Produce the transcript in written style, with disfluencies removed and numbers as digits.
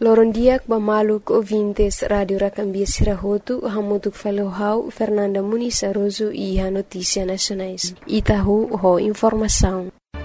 Lorondiak Bamaluk ouvintes Rádio Racambia Sirahotu, Hamutuk Falohau, Fernanda Muniz Aroso e a Notícia Nacionais. Itahu, ho informação.